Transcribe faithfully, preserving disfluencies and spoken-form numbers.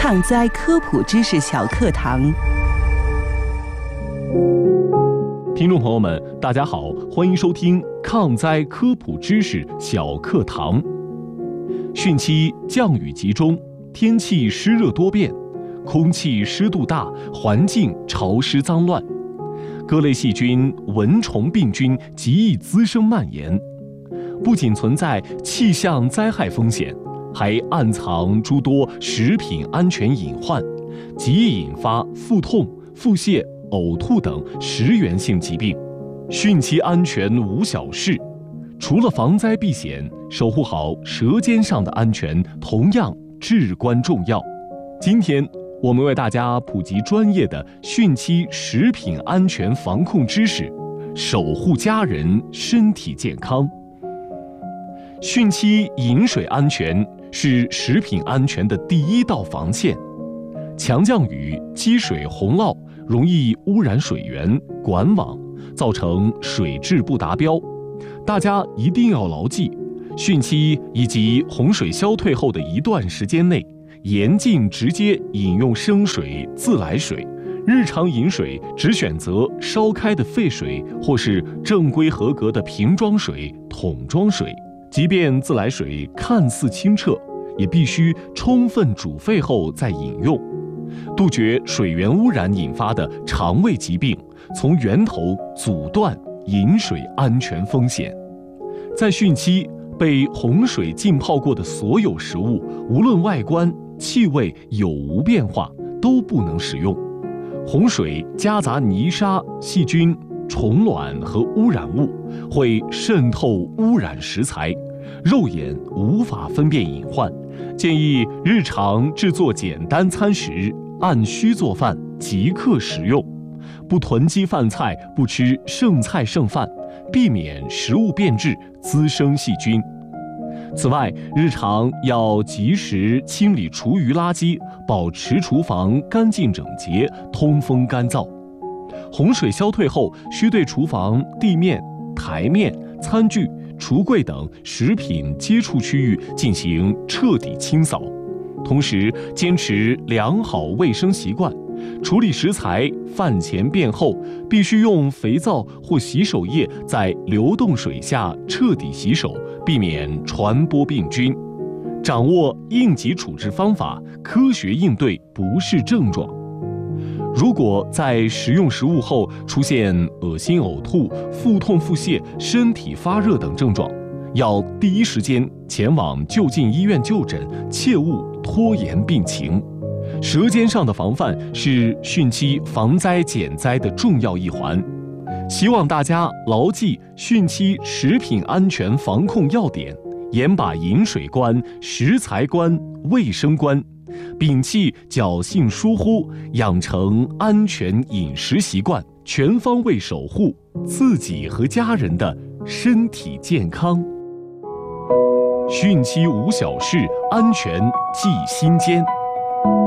抗灾科普知识小课堂。 听众朋友们，大家好，欢迎收听抗灾科普知识小课堂。汛期降雨集中，天气湿热多变，空气湿度大，环境潮湿脏乱，各类细菌、蚊虫、病菌极易滋生蔓延，不仅存在气象灾害风险，还暗藏诸多食品安全隐患，极易引发腹痛、腹泻、呕吐等食源性疾病。汛期安全无小事，除了防灾避险，守护好舌尖上的安全同样至关重要。今天我们为大家普及专业的汛期食品安全防控知识，守护家人身体健康。汛期饮水安全是食品安全的第一道防线。强降雨、积水、洪涝容易污染水源、管网，造成水质不达标。大家一定要牢记，汛期以及洪水消退后的一段时间内，严禁直接饮用生水、自来水，日常饮水只选择烧开的沸水或是正规合格的瓶装水、桶装水。即便自来水看似清澈，也必须充分煮沸后再饮用，杜绝水源污染引发的肠胃疾病，从源头阻断饮水安全风险。在汛期，被洪水浸泡过的所有食物，无论外观、气味有无变化，都不能食用。洪水夹杂泥沙、细菌、虫卵和污染物，会渗透污染食材，肉眼无法分辨隐患。建议日常制作简单餐食，按需做饭，即刻食用，不囤积饭菜，不吃剩菜剩饭，避免食物变质滋生细菌。此外，日常要及时清理厨余垃圾，保持厨房干净整洁、通风干燥。洪水消退后，需对厨房、地面、台面、餐具、橱柜等食品接触区域进行彻底清扫，同时坚持良好卫生习惯。处理食材饭前便后，必须用肥皂或洗手液在流动水下彻底洗手，避免传播病菌。掌握应急处置方法，科学应对不适症状。如果在食用食物后出现恶心、呕吐、腹痛、腹泻、身体发热等症状，要第一时间前往就近医院就诊，切勿拖延病情。舌尖上的防范是汛期防灾减灾的重要一环，希望大家牢记汛期食品安全防控要点，严把饮水关、食材关、卫生关，摒弃侥幸疏忽，养成安全饮食习惯，全方位守护自己和家人的身体健康。汛期无小事，安全记心间。